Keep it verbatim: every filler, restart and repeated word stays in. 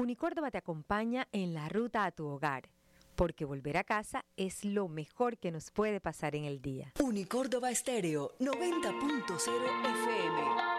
Unicórdoba te acompaña en la ruta a tu hogar, porque volver a casa es lo mejor que nos puede pasar en el día. Unicórdoba Estéreo noventa punto cero F M.